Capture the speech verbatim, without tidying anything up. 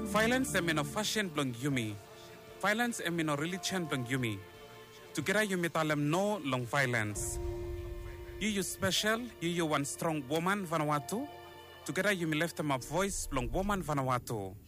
Violence emino fashion blong yumi. Violence emino religion blong yumi. Together yumi talem no long violence. You you special, you you one strong woman Vanuatu. Together yumi left them a voice blong woman Vanuatu.